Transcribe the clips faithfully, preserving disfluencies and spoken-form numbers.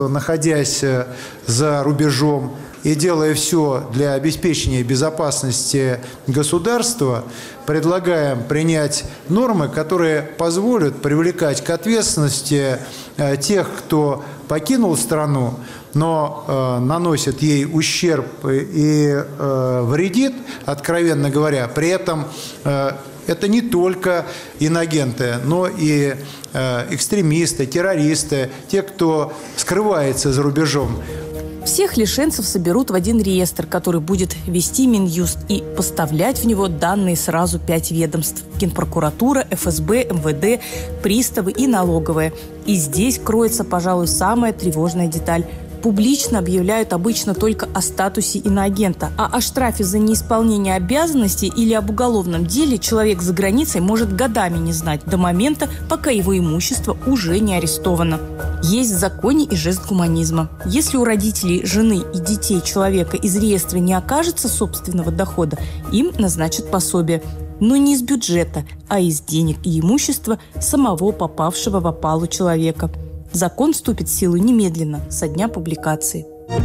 Находясь за рубежом и делая все для обеспечения безопасности государства, предлагаем принять нормы, которые позволят привлекать к ответственности тех, кто покинул страну, но э, наносит ей ущерб и э, вредит, откровенно говоря. При этом э, это не только инагенты, но и э, экстремисты, террористы, те, кто скрывается за рубежом. Всех лишенцев соберут в один реестр, который будет вести Минюст и поставлять в него данные сразу пять ведомств – Генпрокуратура, эф эс бэ, эм вэ дэ, приставы и налоговая. И здесь кроется, пожалуй, самая тревожная деталь. Публично объявляют обычно только о статусе иноагента, а о штрафе за неисполнение обязанностей или об уголовном деле человек за границей может годами не знать до момента, пока его имущество уже не арестовано. Есть в законе и жест гуманизма. Если у родителей, жены и детей человека из реестра не окажется собственного дохода, им назначат пособие. Но не из бюджета, а из денег и имущества самого попавшего в опалу человека. Закон вступит в силу немедленно, со дня публикации.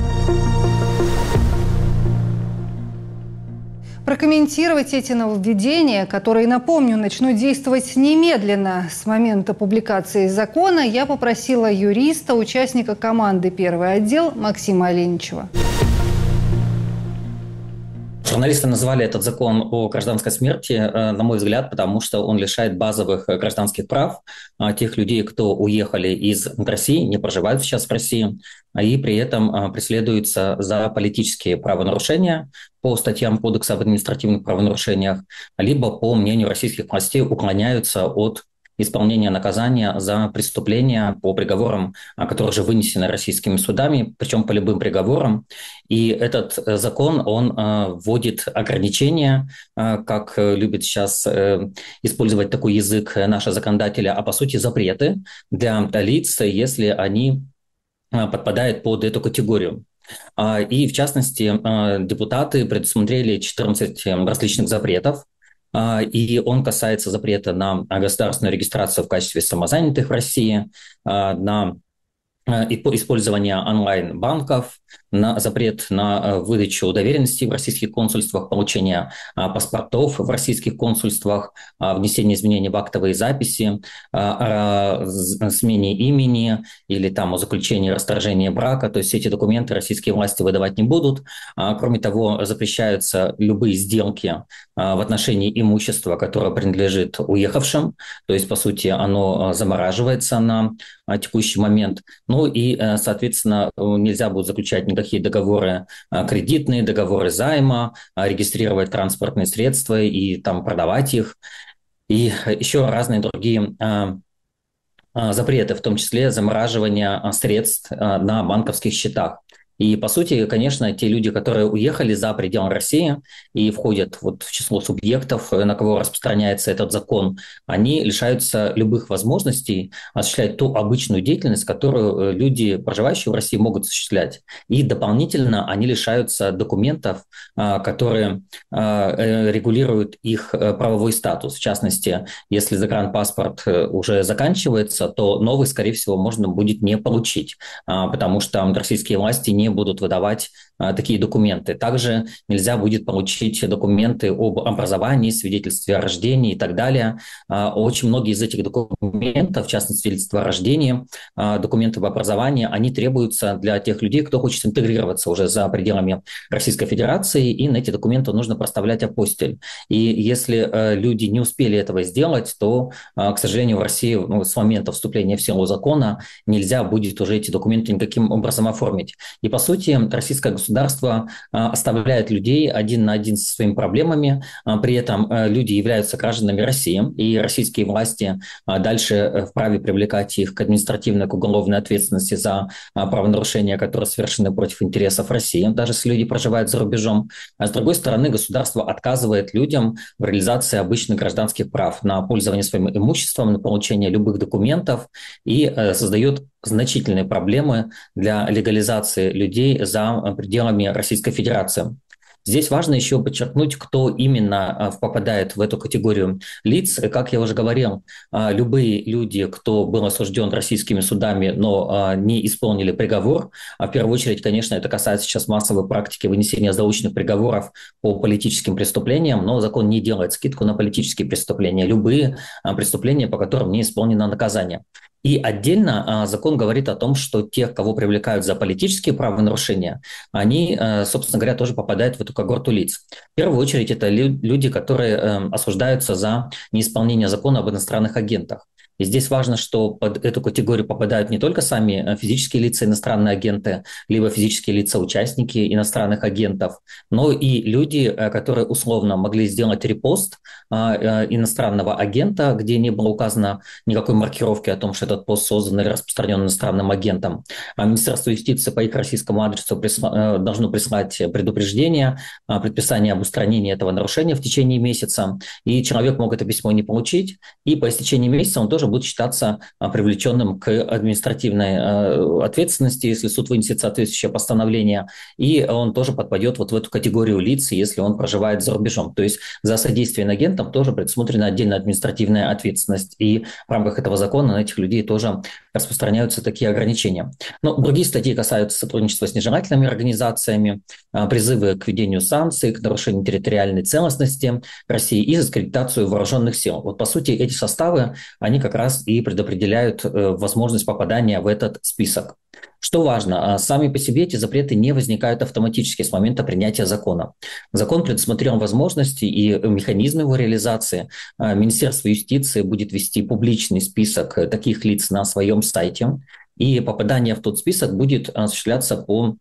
Прокомментировать эти нововведения, которые, напомню, начнут действовать немедленно с момента публикации закона, я попросила юриста, участника команды «Первый отдел» Максима Оленичева. Журналисты назвали этот закон о гражданской смерти, на мой взгляд, потому что он лишает базовых гражданских прав тех людей, кто уехали из России, не проживают сейчас в России, и при этом преследуются за политические правонарушения по статьям Кодекса об административных правонарушениях, либо, по мнению российских властей, уклоняются от исполнения наказания за преступления по приговорам, которые уже вынесены российскими судами, причем по любым приговорам. И этот закон, он вводит ограничения, как любят сейчас использовать такой язык наши законодатели, а по сути запреты для лиц, если они подпадают под эту категорию. И в частности, депутаты предусмотрели четырнадцать различных запретов. И он касается запрета на государственную регистрацию в качестве самозанятых в России, на использование онлайн-банков, на запрет на выдачу доверенностей в российских консульствах, получение паспортов в российских консульствах, внесение изменений в актовые записи, смене имени или там о заключении расторжения брака. То есть эти документы российские власти выдавать не будут. Кроме того, запрещаются любые сделки в отношении имущества, которое принадлежит уехавшим. То есть, по сути, оно замораживается на текущий момент. Ну и, соответственно, нельзя будет заключать никакие договоры кредитные, договоры займа, регистрировать транспортные средства и там продавать их. И еще разные другие запреты, в том числе замораживание средств на банковских счетах. И, по сути, конечно, те люди, которые уехали за пределы России и входят вот в число субъектов, на кого распространяется этот закон, они лишаются любых возможностей осуществлять ту обычную деятельность, которую люди, проживающие в России, могут осуществлять. И дополнительно они лишаются документов, которые регулируют их правовой статус. В частности, если загранпаспорт уже заканчивается, то новый, скорее всего, можно будет не получить, потому что российские власти не будут выдавать а, такие документы. Также нельзя будет получить документы об образовании, свидетельстве о рождении и так далее. А, очень многие из этих документов, в частности, свидетельство о рождении, а, документы об образовании, они требуются для тех людей, кто хочет интегрироваться уже за пределами Российской Федерации, и на эти документы нужно проставлять апостиль. И если а, люди не успели этого сделать, то, а, к сожалению, в России ну, с момента вступления в силу закона нельзя будет уже эти документы никаким образом оформить. И, по сути, российское государство а, оставляет людей один на один со своими проблемами. А, при этом а, люди являются гражданами России, и российские власти а, дальше вправе привлекать их к административной, к уголовной ответственности за а, правонарушения, которые совершены против интересов России, даже если люди проживают за рубежом. А с другой стороны, государство отказывает людям в реализации обычных гражданских прав на пользование своим имуществом, на получение любых документов и а, создает значительные проблемы для легализации людей за пределами Российской Федерации. Здесь важно еще подчеркнуть, кто именно попадает в эту категорию лиц. Как я уже говорил, любые люди, кто был осужден российскими судами, но не исполнили приговор, в первую очередь, конечно, это касается сейчас массовой практики вынесения заочных приговоров по политическим преступлениям, но закон не делает скидку на политические преступления, любые преступления, по которым не исполнено наказание. И отдельно а, закон говорит о том, что тех, кого привлекают за политические правонарушения, они, а, собственно говоря, тоже попадают в эту когорту лиц. В первую очередь это лю- люди, которые а, осуждаются за неисполнение закона об иностранных агентах. И здесь важно, что под эту категорию попадают не только сами физические лица, иностранные агенты, либо физические лица, участники иностранных агентов, но и люди, которые условно могли сделать репост иностранного агента, где не было указано никакой маркировки о том, что этот пост создан или распространен иностранным агентом. А Министерство юстиции по их российскому адресу присла... должно прислать предупреждение, предписание об устранении этого нарушения в течение месяца, и человек мог это письмо не получить, и по истечении месяца он тоже будет считаться привлеченным к административной ответственности, если суд вынесет соответствующее постановление, и он тоже подпадет вот в эту категорию лиц, если он проживает за рубежом. То есть за содействие агентам тоже предусмотрена отдельная административная ответственность, и в рамках этого закона на этих людей тоже распространяются такие ограничения. Но другие статьи касаются сотрудничества с нежелательными организациями, призывы к введению санкций, к нарушению территориальной целостности России и дискредитацию вооруженных сил. Вот по сути эти составы, они как раз и предопределяют возможность попадания в этот список. Что важно, сами по себе эти запреты не возникают автоматически с момента принятия закона. Закон предусмотрел возможности и механизмы его реализации. Министерство юстиции будет вести публичный список таких лиц на своем сайте, и попадание в тот список будет осуществляться по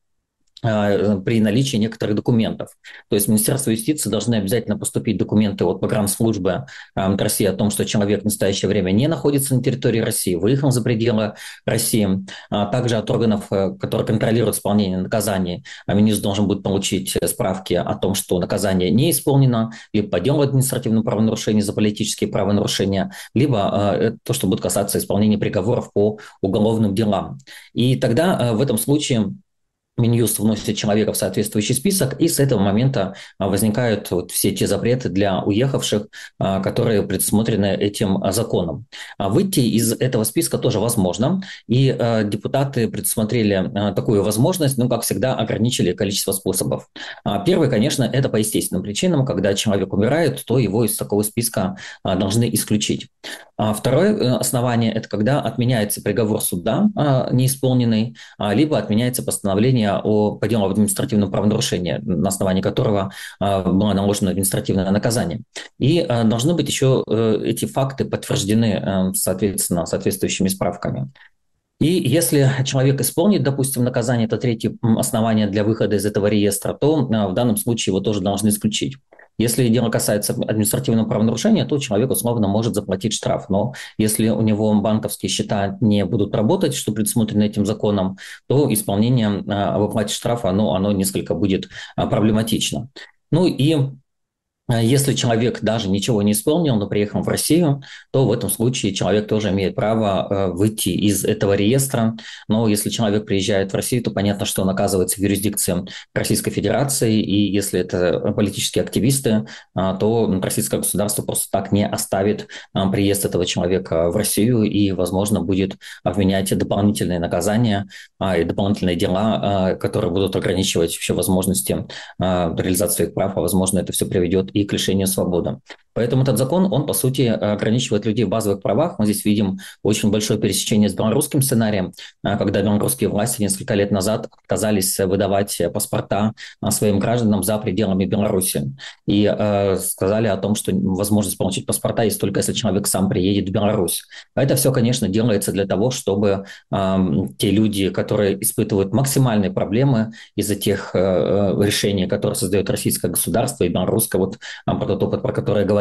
при наличии некоторых документов. То есть Министерство юстиции должны обязательно поступить документы от погранслужбы России о том, что человек в настоящее время не находится на территории России, выехал за пределы России. А также от органов, которые контролируют исполнение наказаний, министр должен будет получить справки о том, что наказание не исполнено, либо по делу административного правонарушения за политические правонарушения, либо то, что будет касаться исполнения приговоров по уголовным делам. И тогда в этом случае Минюст вносит человека в соответствующий список, и с этого момента возникают вот все те запреты для уехавших, которые предусмотрены этим законом. Выйти из этого списка тоже возможно, и депутаты предусмотрели такую возможность, ну, как всегда, ограничили количество способов. Первый, конечно, это по естественным причинам, когда человек умирает, то его из такого списка должны исключить. Второе основание – это когда отменяется приговор суда неисполненный, либо отменяется постановление о, по делу об административном правонарушении, на основании которого было наложено административное наказание. И должны быть еще эти факты подтверждены, соответственно, соответствующими справками. И если человек исполнит, допустим, наказание, это третье основание для выхода из этого реестра, то в данном случае его тоже должны исключить. Если дело касается административного правонарушения, то человек условно может заплатить штраф. Но если у него банковские счета не будут работать, что предусмотрено этим законом, то исполнение об оплате штрафа оно, оно несколько будет проблематично. Ну и если человек даже ничего не исполнил, но приехал в Россию, то в этом случае человек тоже имеет право выйти из этого реестра. Но если человек приезжает в Россию, то понятно, что он оказывается в юрисдикции Российской Федерации, и если это политические активисты, то российское государство просто так не оставит приезд этого человека в Россию и, возможно, будет вменять дополнительные наказания и дополнительные дела, которые будут ограничивать вообще возможности реализации своих прав, а, возможно, это все приведет и к лишению свободы. Поэтому этот закон, он, по сути, ограничивает людей в базовых правах. Мы здесь видим очень большое пересечение с белорусским сценарием, когда белорусские власти несколько лет назад отказались выдавать паспорта своим гражданам за пределами Беларуси. И э, сказали о том, что возможность получить паспорта есть только если человек сам приедет в Беларусь. Это все, конечно, делается для того, чтобы э, те люди, которые испытывают максимальные проблемы из-за тех э, решений, которые создает российское государство и белорусское, вот про тот опыт, про который я говорил,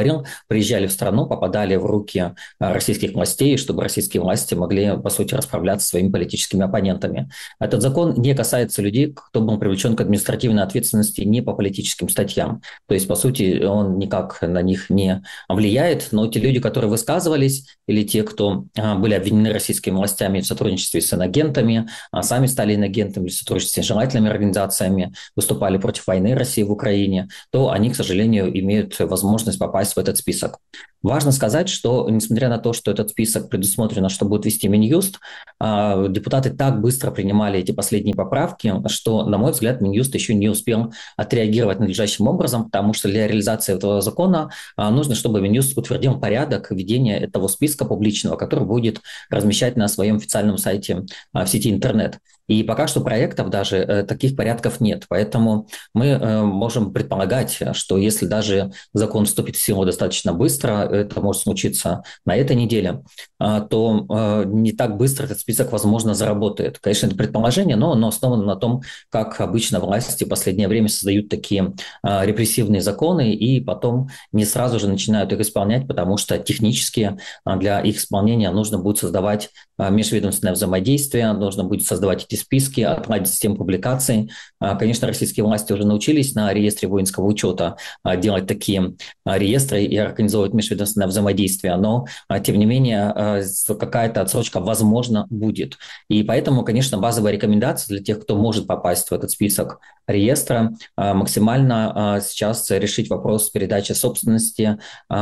говорил, приезжали в страну, попадали в руки российских властей, чтобы российские власти могли, по сути, расправляться со своими политическими оппонентами. Этот закон не касается людей, кто был привлечен к административной ответственности не по политическим статьям. То есть, по сути, он никак на них не влияет, но те люди, которые высказывались, или те, кто были обвинены российскими властями в сотрудничестве с инагентами, сами стали инагентами, в сотрудничестве с желательными организациями, выступали против войны России в Украине, то они, к сожалению, имеют возможность попасть в этот список. Важно сказать, что, несмотря на то, что этот список предусмотрено, что будет вести Минюст, депутаты так быстро принимали эти последние поправки, что, на мой взгляд, Минюст еще не успел отреагировать надлежащим образом, потому что для реализации этого закона нужно, чтобы Минюст утвердил порядок ведения этого списка публичного, который будет размещать на своем официальном сайте в сети интернет. И пока что проектов даже э, таких порядков нет. Поэтому мы э, можем предполагать, что если даже закон вступит в силу достаточно быстро, это может случиться на этой неделе, э, то э, не так быстро этот список, возможно, заработает. Конечно, это предположение, но оно основано на том, как обычно власти в последнее время создают такие э, репрессивные законы и потом не сразу же начинают их исполнять, потому что технически э, для их исполнения нужно будет создавать э, межведомственное взаимодействие, нужно будет создавать эти списки, отладить систему публикаций. Конечно, российские власти уже научились на реестре воинского учета делать такие реестры и организовывать межведомственное взаимодействие, но, тем не менее, какая-то отсрочка, возможно, будет. И поэтому, конечно, базовая рекомендация для тех, кто может попасть в этот список реестра, максимально сейчас решить вопрос передачи собственности,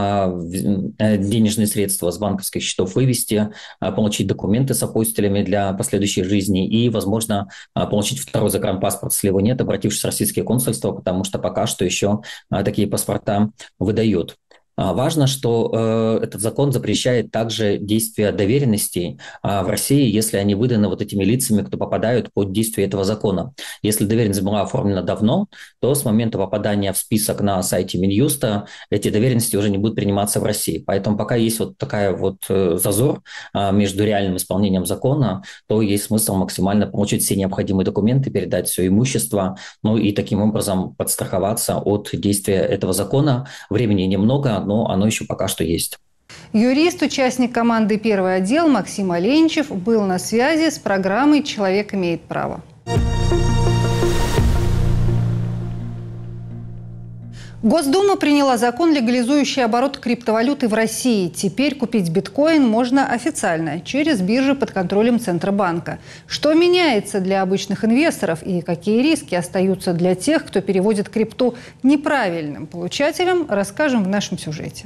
денежные средства с банковских счетов вывести, получить документы с апостилями для последующей жизни и, возможно, получить второй загранпаспорт, если его нет, обратившись в российские консульства, потому что пока что еще такие паспорта выдают. Важно, что э, этот закон запрещает также действия доверенностей э, в России, если они выданы вот этими лицами, кто попадают под действие этого закона. Если доверенность была оформлена давно, то с момента попадания в список на сайте Минюста эти доверенности уже не будут приниматься в России. Поэтому пока есть вот такая вот э, зазор э, между реальным исполнением закона, то есть смысл максимально получить все необходимые документы, передать все имущество, ну и таким образом подстраховаться от действия этого закона. Времени немного, но оно еще пока что есть. Юрист, участник команды «Первый отдел» Максим Оленичев был на связи с программой «Человек имеет право». Госдума приняла закон, легализующий оборот криптовалюты в России. Теперь купить биткоин можно официально, через биржи под контролем Центробанка. Что меняется для обычных инвесторов и какие риски остаются для тех, кто переводит крипту неправильным получателям, расскажем в нашем сюжете.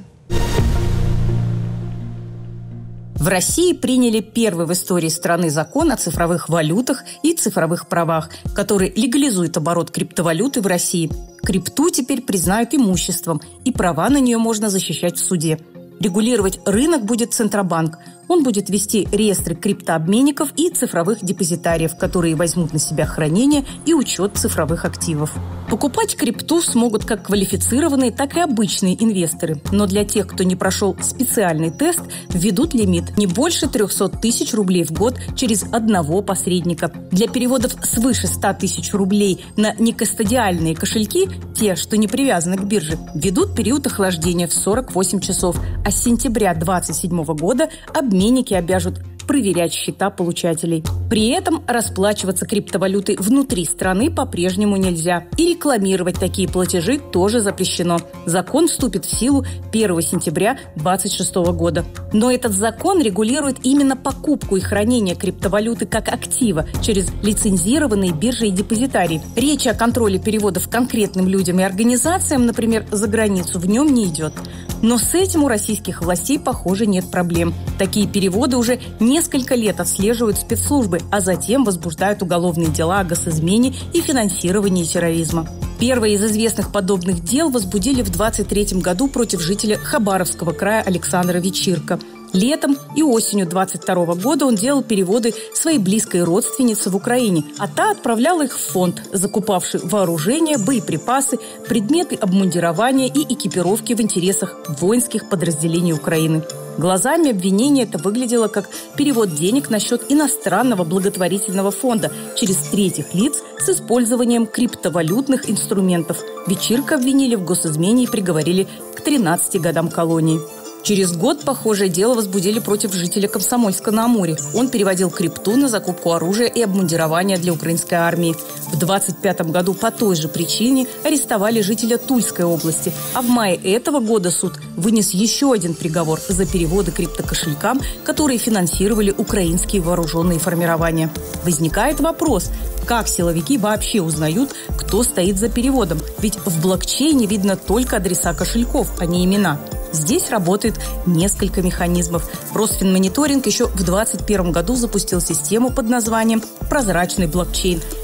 В России приняли первый в истории страны закон о цифровых валютах и цифровых правах, который легализует оборот криптовалюты в России. Крипту теперь признают имуществом, и права на нее можно защищать в суде. Регулировать рынок будет Центробанк. Он будет вести реестры криптообменников и цифровых депозитариев, которые возьмут на себя хранение и учет цифровых активов. Покупать крипту смогут как квалифицированные, так и обычные инвесторы. Но для тех, кто не прошел специальный тест, введут лимит не больше триста тысяч рублей в год через одного посредника. Для переводов свыше ста тысяч рублей на некастодиальные кошельки, те, что не привязаны к бирже, введут период охлаждения в сорок восемь часов. А с сентября две тысячи двадцать седьмого года обменники обяжут проверять счета получателей. При этом расплачиваться криптовалютой внутри страны по-прежнему нельзя. И рекламировать такие платежи тоже запрещено. Закон вступит в силу первого сентября две тысячи двадцать шестого года. Но этот закон регулирует именно покупку и хранение криптовалюты как актива через лицензированные биржи и депозитарии. Речи о контроле переводов конкретным людям и организациям, например, за границу, в нем не идет. Но с этим у российских властей, похоже, нет проблем. Такие переводы уже несколько лет отслеживают спецслужбы, а затем возбуждают уголовные дела о госизмене и финансировании терроризма. Первое из известных подобных дел возбудили в двадцать третьем году против жителя Хабаровского края Александра Вечирко. Летом и осенью двадцать второго года он делал переводы своей близкой родственнице в Украине, а та отправляла их в фонд, закупавший вооружение, боеприпасы, предметы обмундирования и экипировки в интересах воинских подразделений Украины. Глазами обвинения это выглядело как перевод денег на счет иностранного благотворительного фонда через третьих лиц с использованием криптовалютных инструментов. Вечирка обвинили в госизмене и приговорили к тринадцати годам колонии. Через год похожее дело возбудили против жителя Комсомольска-на-Амуре. Он переводил крипту на закупку оружия и обмундирования для украинской армии. В двадцать пятом году по той же причине арестовали жителя Тульской области. А в мае этого года суд вынес еще один приговор за переводы криптокошелькам, которые финансировали украинские вооруженные формирования. Возникает вопрос, как силовики вообще узнают, кто стоит за переводом? Ведь в блокчейне видно только адреса кошельков, а не имена. Здесь работает несколько механизмов. Росфинмониторинг еще в двадцать первом году запустил систему под названием «Прозрачный блокчейн».